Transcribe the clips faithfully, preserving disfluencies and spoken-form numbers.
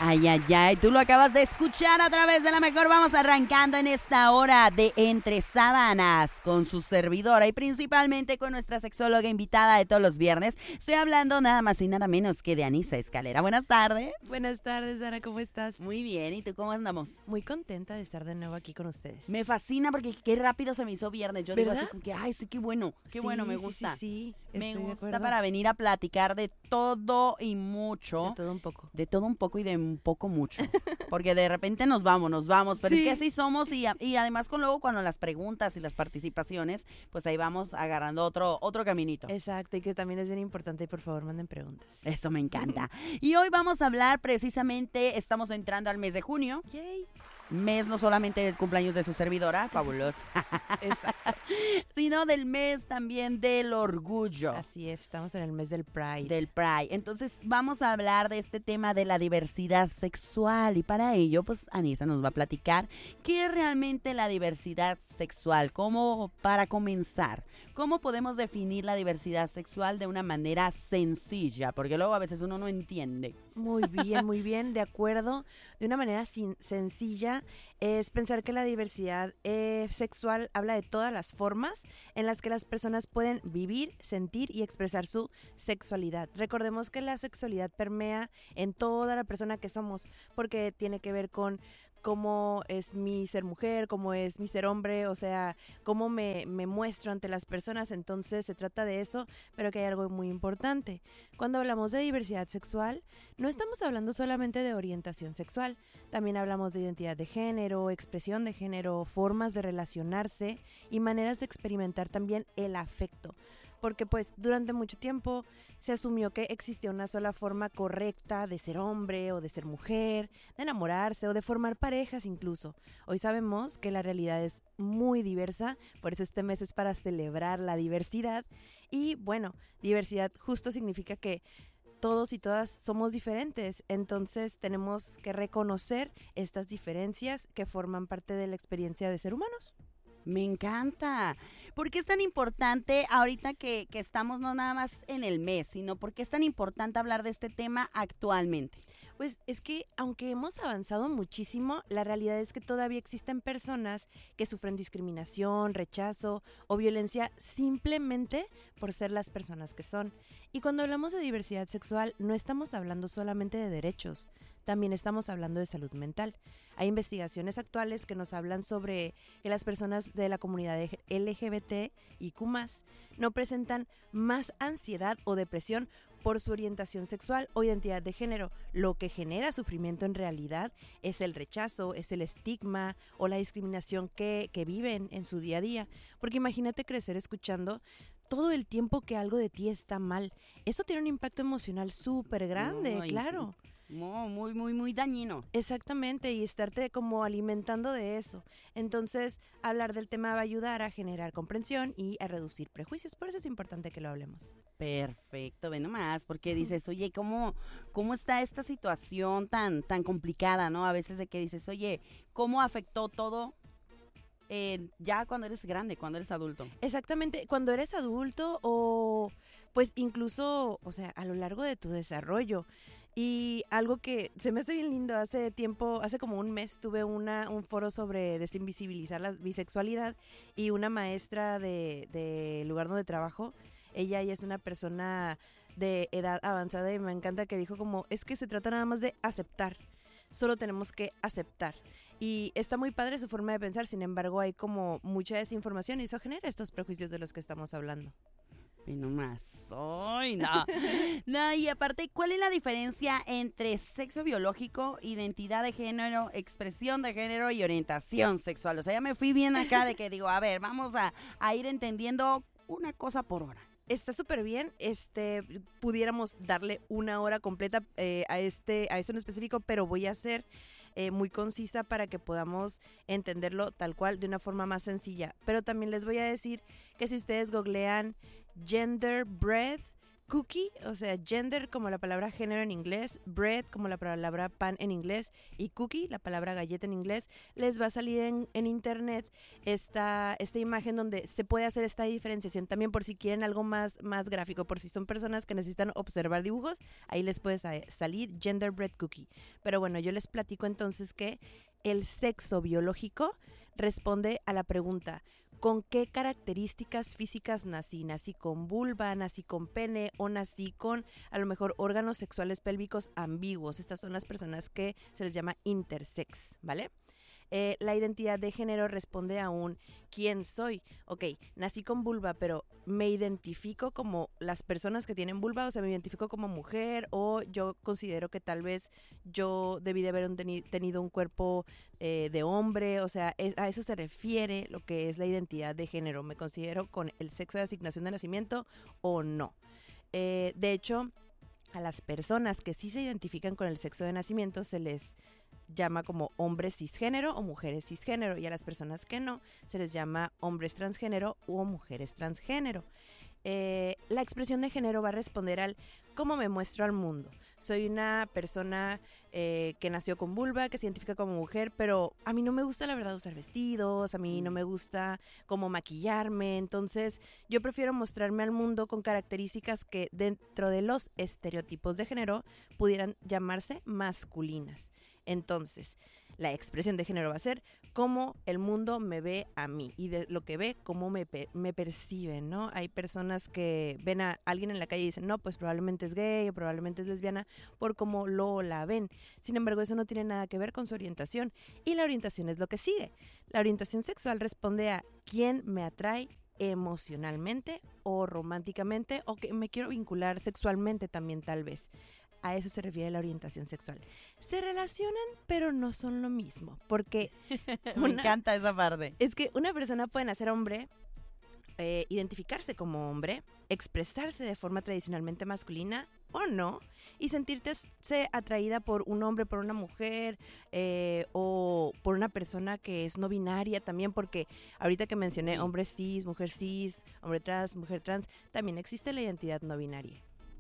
Ay, ay, ay, tú lo acabas de escuchar a través de La Mejor. Vamos arrancando en esta hora de Entre Sábanas con su servidora y principalmente con nuestra sexóloga invitada de todos los viernes. Estoy hablando nada más y nada menos que de Anisa Escalera. Buenas tardes. Buenas tardes, Dana, ¿cómo estás? Muy bien, ¿y tú cómo andamos? Muy contenta de estar de nuevo aquí con ustedes. Me fascina porque qué rápido se me hizo viernes. Yo ¿verdad? digo así como que, ay, sí, qué bueno, qué Sí, bueno, me sí, gusta. Sí, sí, me estoy de gusta acuerdo. para venir a platicar de todo y mucho. De todo un poco. De todo un poco y de un poco mucho. Porque de repente nos vamos, nos vamos. Pero Sí. es que así somos y, y además con luego cuando las preguntas y las participaciones, pues ahí vamos agarrando otro, otro caminito. Exacto, y que también es bien importante y por favor manden preguntas. Eso me encanta. Y hoy vamos a hablar precisamente, estamos entrando al mes de junio. Yay. Mes no solamente del cumpleaños de su servidora, fabuloso, Exacto. sino del mes también del orgullo. Así es, estamos en el mes del Pride. Del Pride. Entonces vamos a hablar de este tema de la diversidad sexual y para ello pues Anisa nos va a platicar qué es realmente la diversidad sexual, cómo para comenzar, cómo podemos definir la diversidad sexual de una manera sencilla, porque luego a veces uno no entiende. Muy bien, muy bien, de acuerdo. De una manera sin, sencilla es pensar que la diversidad eh, sexual habla de todas las formas en las que las personas pueden vivir, sentir y expresar su sexualidad. Recordemos que la sexualidad permea en toda la persona que somos, porque tiene que ver con cómo es mi ser mujer, cómo es mi ser hombre, o sea, cómo me, me muestro ante las personas. Entonces se trata de eso, pero que hay algo muy importante. Cuando hablamos de diversidad sexual, no estamos hablando solamente de orientación sexual, también hablamos de identidad de género, expresión de género, formas de relacionarse y maneras de experimentar también el afecto. Porque pues durante mucho tiempo se asumió que existía una sola forma correcta de ser hombre o de ser mujer, de enamorarse o de formar parejas incluso. Hoy sabemos que la realidad es muy diversa, por eso este mes es para celebrar la diversidad. Y bueno, diversidad justo significa que todos y todas somos diferentes, entonces tenemos que reconocer estas diferencias que forman parte de la experiencia de ser humanos. Me encanta. ¿Por qué es tan importante ahorita que, que estamos no nada más en el mes, sino por qué es tan importante hablar de este tema actualmente? Pues es que aunque hemos avanzado muchísimo, la realidad es que todavía existen personas que sufren discriminación, rechazo o violencia simplemente por ser las personas que son. Y cuando hablamos de diversidad sexual, no estamos hablando solamente de derechos, también estamos hablando de salud mental. Hay investigaciones actuales que nos hablan sobre que las personas de la comunidad L G B T I Q más, no presentan más ansiedad o depresión por su orientación sexual o identidad de género. Lo que genera sufrimiento en realidad es el rechazo, es el estigma o la discriminación que, que viven en su día a día. Porque imagínate crecer escuchando todo el tiempo que algo de ti está mal. Eso tiene un impacto emocional súper grande, Ay, claro. No, muy, muy, muy dañino. Exactamente, y estarte como alimentando de eso. Entonces, hablar del tema va a ayudar a generar comprensión y a reducir prejuicios. Por eso es importante que lo hablemos. Perfecto, ve nomás, porque dices, oye, ¿cómo, cómo está esta situación tan, tan complicada, ¿no? A veces de que dices, oye, ¿cómo afectó todo eh, ya cuando eres grande, cuando eres adulto? Exactamente, cuando eres adulto o pues incluso, o sea, a lo largo de tu desarrollo. Y algo que se me hace bien lindo, hace tiempo, hace como un mes tuve una, un foro sobre desinvisibilizar la bisexualidad y una maestra de, de lugar donde trabajo, ella ya es una persona de edad avanzada y me encanta que dijo como, es que se trata nada más de aceptar, solo tenemos que aceptar. Y está muy padre su forma de pensar, sin embargo hay como mucha desinformación y eso genera estos prejuicios de los que estamos hablando. Y no más. ¡Ay, no! No, y aparte, ¿cuál es la diferencia entre sexo biológico, identidad de género, expresión de género y orientación sexual? O sea, ya me fui bien acá de que digo, a ver, vamos a, a ir entendiendo una cosa por hora. Está súper bien, este, pudiéramos darle una hora completa eh, a, este, a eso en específico, pero voy a ser eh, muy concisa para que podamos entenderlo tal cual de una forma más sencilla. Pero también les voy a decir que si ustedes googlean gender breath, cookie, o sea, gender como la palabra género en inglés, bread como la palabra pan en inglés y cookie, la palabra galleta en inglés, les va a salir en, en internet esta, esta imagen donde se puede hacer esta diferenciación también por si quieren algo más, más gráfico, por si son personas que necesitan observar dibujos, ahí les puede sa- salir gender bread cookie. Pero bueno, yo les platico entonces que el sexo biológico responde a la pregunta: ¿con qué características físicas nací? ¿Nací con vulva, nací con pene o nací con a lo mejor órganos sexuales pélvicos ambiguos? Estas son las personas que se les llama intersex, ¿vale? Eh, la identidad de género responde a un ¿quién soy? Ok, nací con vulva, pero me identifico como las personas que tienen vulva, o sea, me identifico como mujer, o yo considero que tal vez yo debí de haber un teni- tenido un cuerpo eh, de hombre, o sea, es, a eso se refiere lo que es la identidad de género. ¿Me considero con el sexo de asignación de nacimiento o no? Eh, de hecho, a las personas que sí se identifican con el sexo de nacimiento se les llama como hombres cisgénero o mujeres cisgénero, y a las personas que no se les llama hombres transgénero o mujeres transgénero. Eh, la expresión de género va a responder al cómo me muestro al mundo. Soy una persona eh, que nació con vulva, que se identifica como mujer, pero a mí no me gusta la verdad usar vestidos, a mí no me gusta como maquillarme, entonces yo prefiero mostrarme al mundo con características que dentro de los estereotipos de género pudieran llamarse masculinas. Entonces, la expresión de género va a ser cómo el mundo me ve a mí y de lo que ve, cómo me, pe- me perciben, ¿no? Hay personas que ven a alguien en la calle y dicen, no, pues probablemente es gay o probablemente es lesbiana por cómo lo o la ven. Sin embargo, eso no tiene nada que ver con su orientación, y la orientación es lo que sigue. La orientación sexual responde a quién me atrae emocionalmente o románticamente, o que me quiero vincular sexualmente también tal vez. A eso se refiere la orientación sexual. Se relacionan, pero no son lo mismo, porque Me una- encanta esa parte. es que una persona puede nacer hombre, eh, identificarse como hombre, expresarse de forma tradicionalmente masculina o no, y sentirse atraída por un hombre, por una mujer, eh, o por una persona que es no binaria también, porque ahorita que mencioné Sí. hombre cis, mujer cis, hombre trans, mujer trans, también existe la identidad no binaria.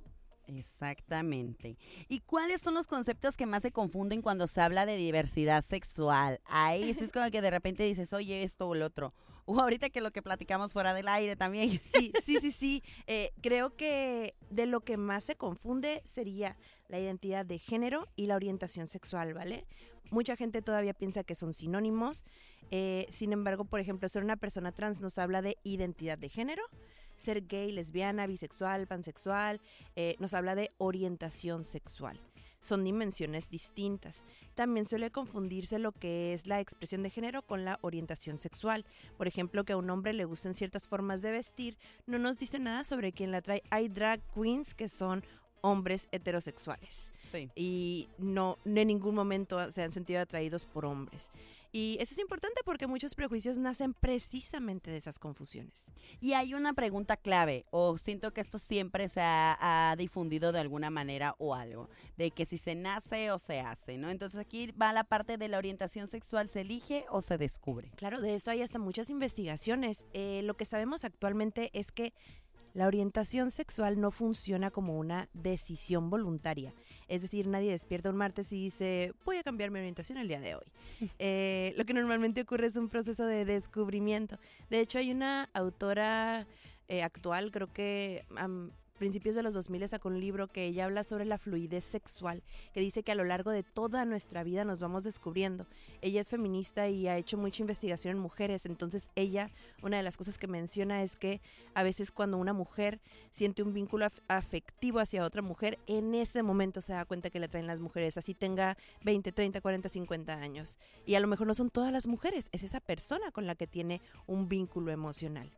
Exactamente. ¿Y cuáles son los conceptos que más se confunden cuando se habla de diversidad sexual? Ahí sí es como que de repente dices, oye, esto o lo otro. O ahorita que lo que platicamos fuera del aire también. Sí, sí, sí, sí. Eh, creo que de lo que más se confunde sería la identidad de género y la orientación sexual, ¿vale? Mucha gente todavía piensa que son sinónimos. Eh, sin embargo, por ejemplo, ser una persona trans nos habla de identidad de género. Ser gay, lesbiana, bisexual, pansexual, eh, nos habla de orientación sexual. Son dimensiones distintas. También suele confundirse lo que es la expresión de género con la orientación sexual. Por ejemplo, que a un hombre le gusten ciertas formas de vestir no nos dice nada sobre quién la trae. Hay drag queens que son hombres heterosexuales Sí. y no en ningún momento se han sentido atraídos por hombres. Y eso es importante porque muchos prejuicios nacen precisamente de esas confusiones. Y hay una pregunta clave, o siento que esto siempre se ha, ha difundido de alguna manera o algo, de que si se nace o se hace, ¿no? Entonces aquí va la parte de la orientación sexual, ¿se elige o se descubre? Claro, de eso hay hasta muchas investigaciones. Eh, lo que sabemos actualmente es que la orientación sexual no funciona como una decisión voluntaria. Es decir, nadie despierta un martes y dice, voy a cambiar mi orientación el día de hoy. Eh, lo que normalmente ocurre es un proceso de descubrimiento. De hecho, hay una autora eh, actual, creo que a um, principios de los dos mil sacó un libro que ella habla sobre la fluidez sexual, que dice que a lo largo de toda nuestra vida nos vamos descubriendo. Ella es feminista y ha hecho mucha investigación en mujeres, entonces ella, una de las cosas que menciona es que a veces cuando una mujer siente un vínculo af- afectivo hacia otra mujer, en ese momento se da cuenta que le atraen las mujeres, así tenga veinte, treinta, cuarenta, cincuenta años. Y a lo mejor no son todas las mujeres, es esa persona con la que tiene un vínculo emocional.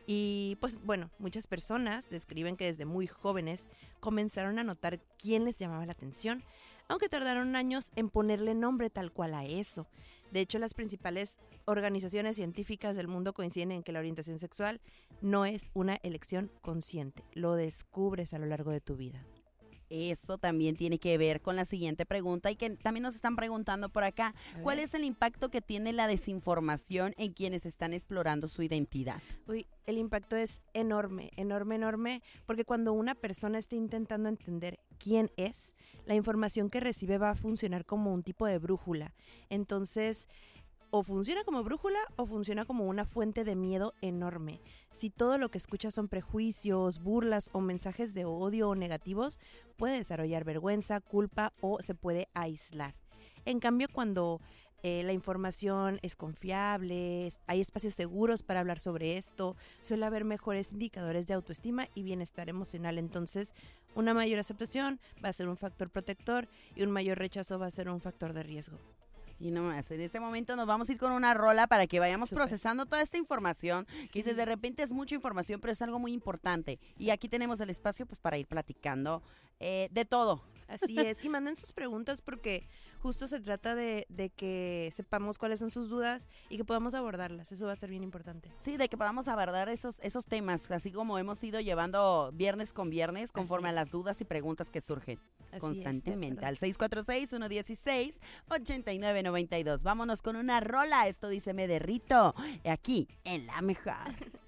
Y pues bueno, muchas personas describen que desde muy jóvenes comenzaron a notar quién les llamaba la atención, aunque tardaron años en ponerle nombre tal cual a eso. De hecho, las principales organizaciones científicas del mundo coinciden en que la orientación sexual no es una elección consciente, lo descubres a lo largo de tu vida. eso también tiene que ver con la siguiente pregunta y que también nos están preguntando por acá. ¿Cuál es el impacto que tiene la desinformación en quienes están explorando su identidad? Uy, el impacto es enorme, enorme, enorme, porque cuando una persona está intentando entender quién es, la información que recibe va a funcionar como un tipo de brújula. Entonces, o funciona como brújula o funciona como una fuente de miedo enorme. Si todo lo que escucha son prejuicios, burlas o mensajes de odio o negativos, puede desarrollar vergüenza, culpa o se puede aislar. En cambio, cuando eh, la información es confiable, hay espacios seguros para hablar sobre esto, suele haber mejores indicadores de autoestima y bienestar emocional. Entonces, una mayor aceptación va a ser un factor protector y un mayor rechazo va a ser un factor de riesgo. Y no más, en este momento nos vamos a ir con una rola para que vayamos Súper. procesando toda esta información, que Sí. dices, de repente es mucha información, pero es algo muy importante. Sí. Y aquí tenemos el espacio pues para ir platicando eh, de todo. Así es, y manden sus preguntas porque justo se trata de, de que sepamos cuáles son sus dudas y que podamos abordarlas, eso va a ser bien importante. Sí, de que podamos abordar esos, esos temas, así como hemos ido llevando viernes con viernes, conforme a las dudas y preguntas que surgen Así constantemente. Es, al seis cuatro seis, uno uno seis, ocho nueve nueve dos. Vámonos con una rola, esto dice Me Derrito, aquí en La Mejor.